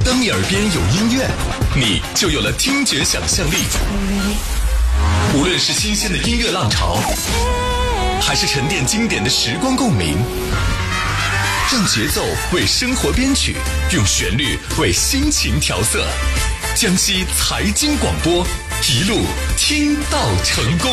当你耳边有音乐，你就有了听觉想象力。无论是新鲜的音乐浪潮，还是沉淀经典的时光共鸣，让节奏为生活编曲，用旋律为心情调色。江西财经广播，一路听到成功。